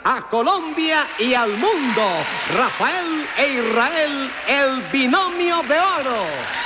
a Colombia y al mundo. Rafael e Israel, el binomio de oro.